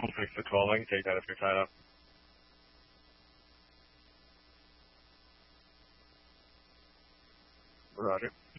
We'll fix the 12. I can take that if you're tied up. Roger.